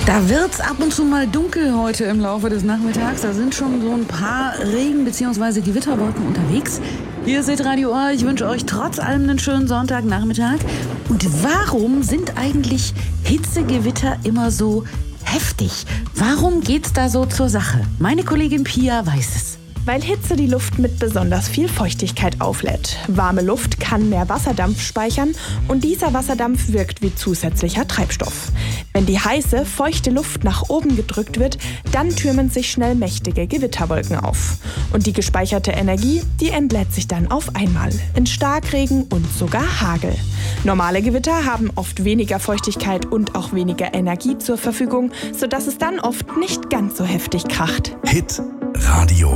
Da wird's ab und zu mal dunkel heute im Laufe des Nachmittags. Da sind schon so ein paar Regen- bzw. Gewitterwolken unterwegs. Hier ist Radio A. Ich wünsche euch trotz allem einen schönen Sonntagnachmittag. Und warum sind eigentlich Hitzegewitter immer so heftig? Warum geht's da so zur Sache? Meine Kollegin Pia weiß es. Weil Hitze die Luft mit besonders viel Feuchtigkeit auflädt. Warme Luft kann mehr Wasserdampf speichern und dieser Wasserdampf wirkt wie zusätzlicher Treibstoff. Wenn die heiße, feuchte Luft nach oben gedrückt wird, dann türmen sich schnell mächtige Gewitterwolken auf. Und die gespeicherte Energie, die entlädt sich dann auf einmal in Starkregen und sogar Hagel. Normale Gewitter haben oft weniger Feuchtigkeit und auch weniger Energie zur Verfügung, sodass es dann oft nicht ganz so heftig kracht. Hit Radio.